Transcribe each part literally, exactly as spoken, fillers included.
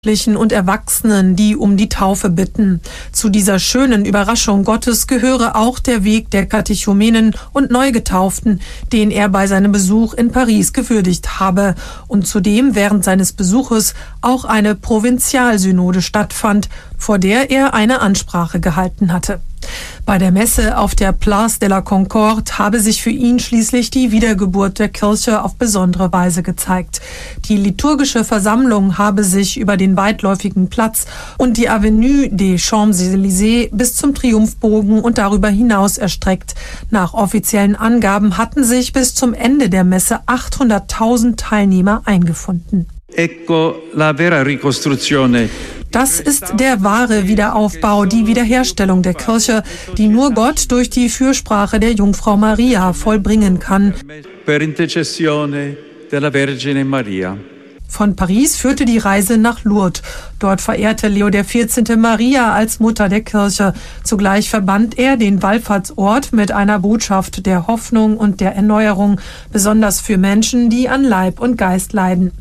und Erwachsenen, die um die Taufe bitten. Zu dieser schönen Überraschung Gottes gehöre auch der Weg der Katechumenen und Neugetauften, den er bei seinem Besuch in Paris gewürdigt habe und zudem während seines Besuches auch eine Provinzialsynode stattfand, vor der er eine Ansprache gehalten hatte. Bei der Messe auf der Place de la Concorde habe sich für ihn schließlich die Wiedergeburt der Kirche auf besondere Weise gezeigt. Die liturgische Versammlung habe sich über den weitläufigen Platz und die Avenue des Champs-Élysées bis zum Triumphbogen und darüber hinaus erstreckt. Nach offiziellen Angaben hatten sich bis zum Ende der Messe achthunderttausend Teilnehmer eingefunden. Ecco la vera ricostruzione. Das ist der wahre Wiederaufbau, die Wiederherstellung der Kirche, die nur Gott durch die Fürsprache der Jungfrau Maria vollbringen kann. Per intercessione della Vergine Maria. Von Paris führte die Reise nach Lourdes. Dort verehrte Leo der vierzehnte. Maria als Mutter der Kirche. Zugleich verband er den Wallfahrtsort mit einer Botschaft der Hoffnung und der Erneuerung, besonders für Menschen, die an Leib und Geist leiden.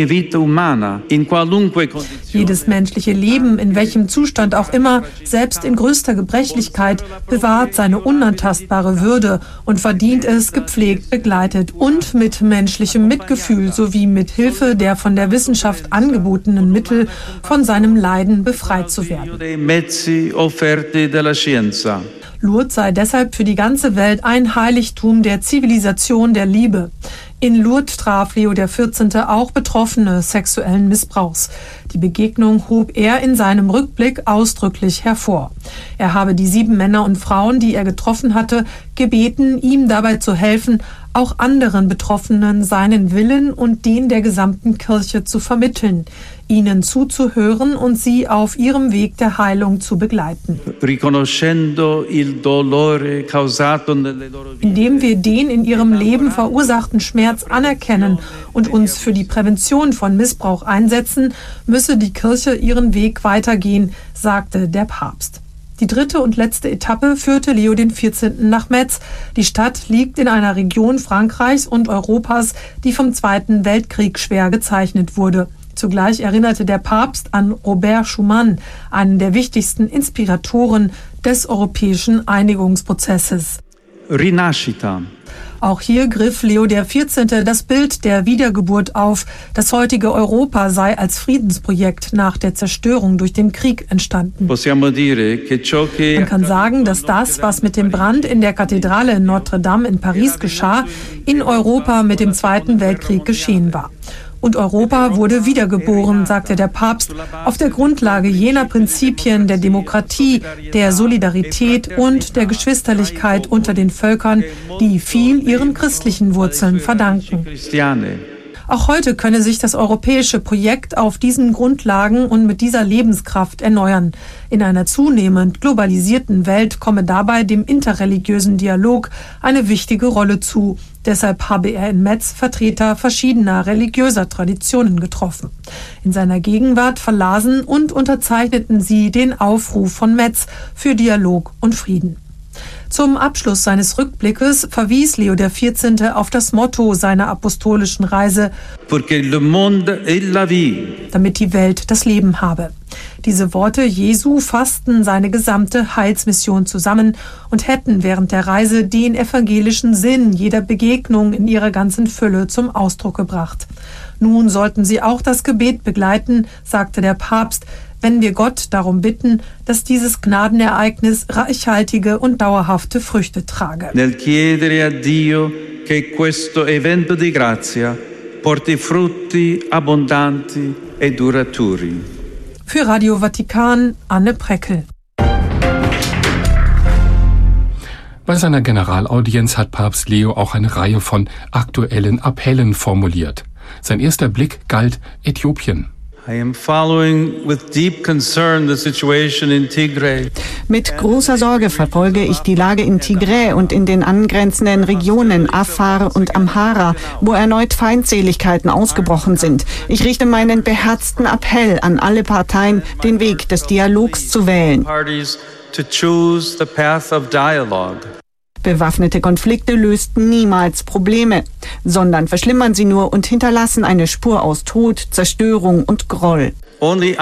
Jedes menschliche Leben, in welchem Zustand auch immer, selbst in größter Gebrechlichkeit, bewahrt seine unantastbare Würde und verdient es, gepflegt, begleitet und mit menschlichem Mitgefühl sowie mit Hilfe der von der Wissenschaft angebotenen Mittel von seinem Leiden befreit zu werden. Lourdes sei deshalb für die ganze Welt ein Heiligtum der Zivilisation der Liebe. In Lourdes traf Leo der vierzehnte. Auch Betroffene sexuellen Missbrauchs. Die Begegnung hob er in seinem Rückblick ausdrücklich hervor. Er habe die sieben Männer und Frauen, die er getroffen hatte, gebeten, ihm dabei zu helfen, auch anderen Betroffenen seinen Willen und den der gesamten Kirche zu vermitteln, ihnen zuzuhören und sie auf ihrem Weg der Heilung zu begleiten. Indem wir den in ihrem Leben verursachten Schmerz anerkennen und uns für die Prävention von Missbrauch einsetzen, müsse die Kirche ihren Weg weitergehen, sagte der Papst. Die dritte und letzte Etappe führte Leo den vierzehnten. nach Metz. Die Stadt liegt in einer Region Frankreichs und Europas, die vom Zweiten Weltkrieg schwer gezeichnet wurde. Zugleich erinnerte der Papst an Robert Schuman, einen der wichtigsten Inspiratoren des europäischen Einigungsprozesses. Rinascita. Auch hier griff Leo der vierzehnte. das Bild der Wiedergeburt auf. Das heutige Europa sei als Friedensprojekt nach der Zerstörung durch den Krieg entstanden. Man kann sagen, dass das, was mit dem Brand in der Kathedrale Notre Dame in Paris geschah, in Europa mit dem Zweiten Weltkrieg geschehen war. Und Europa wurde wiedergeboren, sagte der Papst, auf der Grundlage jener Prinzipien der Demokratie, der Solidarität und der Geschwisterlichkeit unter den Völkern, die viel ihren christlichen Wurzeln verdanken. Auch heute könne sich das europäische Projekt auf diesen Grundlagen und mit dieser Lebenskraft erneuern. In einer zunehmend globalisierten Welt komme dabei dem interreligiösen Dialog eine wichtige Rolle zu. Deshalb habe er in Metz Vertreter verschiedener religiöser Traditionen getroffen. In seiner Gegenwart verlasen und unterzeichneten sie den Aufruf von Metz für Dialog und Frieden. Zum Abschluss seines Rückblickes verwies Leo der vierzehnte. auf das Motto seiner apostolischen Reise, damit die Welt das Leben habe. Diese Worte Jesu fassten seine gesamte Heilsmission zusammen und hätten während der Reise den evangelischen Sinn jeder Begegnung in ihrer ganzen Fülle zum Ausdruck gebracht. Nun sollten sie auch das Gebet begleiten, sagte der Papst, wenn wir Gott darum bitten, dass dieses Gnadenereignis reichhaltige und dauerhafte Früchte trage. Nel chiedere a Dio che questo evento di grazia porti frutti abbondanti e duraturi. Für Radio Vatikan, Anne Preckel. Bei seiner Generalaudienz hat Papst Leo auch eine Reihe von aktuellen Appellen formuliert. Sein erster Blick galt Äthiopien. Mit großer Sorge verfolge ich die Lage in Tigray und in den angrenzenden Regionen Afar und Amhara, wo erneut Feindseligkeiten ausgebrochen sind. Ich richte meinen beherzten Appell an alle Parteien, den Weg des Dialogs zu wählen. Bewaffnete Konflikte lösten niemals Probleme, sondern verschlimmern sie nur und hinterlassen eine Spur aus Tod, Zerstörung und Groll. Only